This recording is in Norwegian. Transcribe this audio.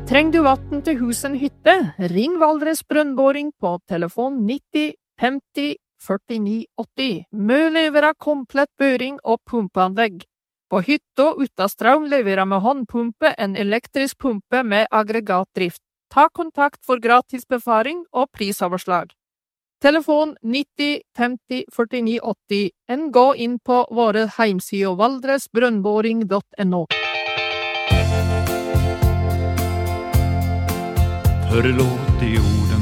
Treng du vatten til husen hytte? Ring Valdres Brønnboring på telefon 90 50 49 80. Mø leverer komplett børing og pumpeanlegg. På hytta uten strøm leverer med håndpumpe en elektrisk pumpe med aggregatdrift. Ta kontakt for gratis befaring og prisoverslag. Telefon 90 50 49 80. En gå inn på våre heimsider valdresbrønnboring.no. Förlåt i ord